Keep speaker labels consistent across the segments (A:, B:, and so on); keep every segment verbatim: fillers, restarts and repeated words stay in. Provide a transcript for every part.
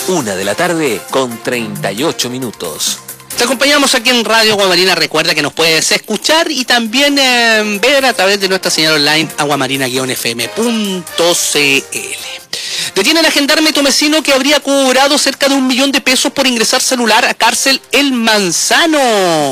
A: Una de la tarde con treinta y ocho minutos.
B: Te acompañamos aquí en Radio Aguamarina. Recuerda que nos puedes escuchar y también eh, ver a través de nuestra señal online aguamarina guion f m punto c l. Detienen a gendarme tomecino que habría cobrado cerca de un millón de pesos por ingresar celular a cárcel El Manzano.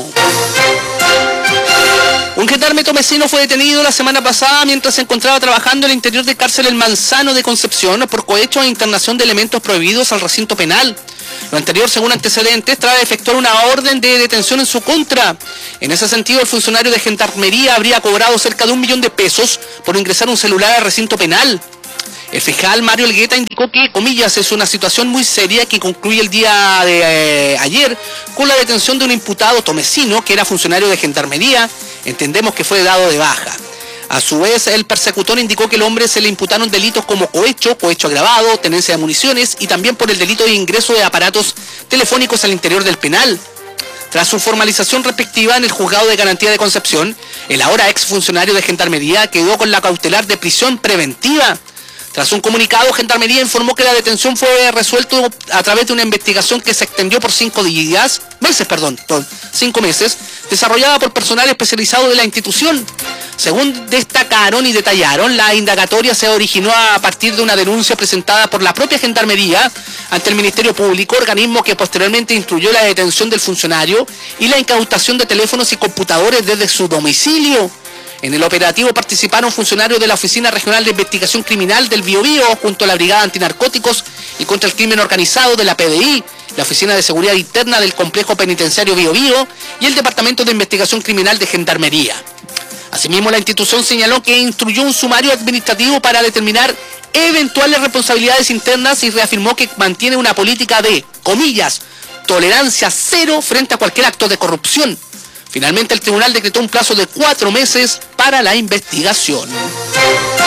B: Un gendarme tomecino fue detenido la semana pasada mientras se encontraba trabajando en el interior de cárcel El Manzano de Concepción por cohecho e internación de elementos prohibidos al recinto penal. Lo anterior, según antecedentes, trae a efectuar una orden de detención en su contra. En ese sentido, el funcionario de gendarmería habría cobrado cerca de un millón de pesos por ingresar un celular al recinto penal. El fiscal Mario Elgueta indicó que, comillas, es una situación muy seria que concluye el día de eh, ayer con la detención de un imputado tomecino que era funcionario de gendarmería. Entendemos que fue dado de baja. A su vez, el persecutor indicó que al hombre se le imputaron delitos como cohecho, cohecho agravado, tenencia de municiones y también por el delito de ingreso de aparatos telefónicos al interior del penal. Tras su formalización respectiva en el juzgado de garantía de Concepción, el ahora ex funcionario de gendarmería quedó con la cautelar de prisión preventiva. Tras un comunicado, Gendarmería informó que la detención fue resuelta a través de una investigación que se extendió por cinco días, meses, perdón, por cinco meses, desarrollada por personal especializado de la institución. Según destacaron y detallaron, la indagatoria se originó a partir de una denuncia presentada por la propia Gendarmería ante el Ministerio Público, organismo que posteriormente instruyó la detención del funcionario y la incautación de teléfonos y computadores desde su domicilio. En el operativo participaron funcionarios de la Oficina Regional de Investigación Criminal del Biobío, junto a la Brigada Antinarcóticos y contra el Crimen Organizado de la P D I, la Oficina de Seguridad Interna del Complejo Penitenciario Biobío y el Departamento de Investigación Criminal de Gendarmería. Asimismo, la institución señaló que instruyó un sumario administrativo para determinar eventuales responsabilidades internas y reafirmó que mantiene una política de, comillas, tolerancia cero frente a cualquier acto de corrupción. Finalmente, el tribunal decretó un plazo de cuatro meses para la investigación.